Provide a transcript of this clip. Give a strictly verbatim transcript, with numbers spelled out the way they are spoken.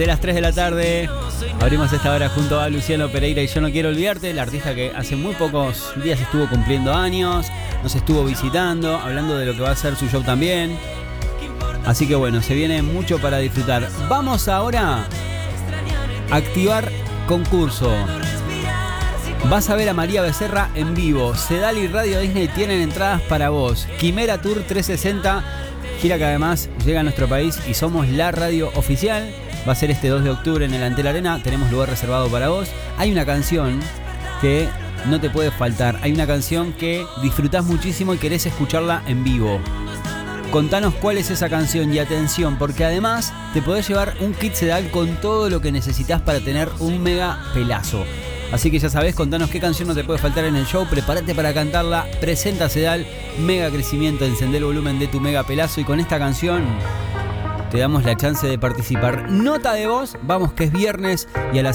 De las tres de la tarde, abrimos esta hora junto a Luciano Pereira y Yo No Quiero Olvidarte, el artista que hace muy pocos días estuvo cumpliendo años, nos estuvo visitando, hablando de lo que va a ser su show también. Así que bueno, se viene mucho para disfrutar. Vamos ahora a activar concurso. Vas a ver a María Becerra en vivo. Sedal y Radio Disney tienen entradas para vos. Quimera Tour trescientos sesenta, gira que además llega a nuestro país y somos la radio oficial. Va a ser este dos de octubre en el Antel Arena. Tenemos lugar reservado para vos. Hay una canción que no te puede faltar. Hay una canción que disfrutás muchísimo y querés escucharla en vivo. Contanos cuál es esa canción y atención, porque además te podés llevar un kit Sedal con todo lo que necesitas para tener un mega pelazo. Así que ya sabés, contanos qué canción no te puede faltar en el show. Prepárate para cantarla. Presenta Sedal. Mega crecimiento. Encender el volumen de tu mega pelazo. Y con esta canción te damos la chance de participar. Nota de voz. Vamos que es viernes y a las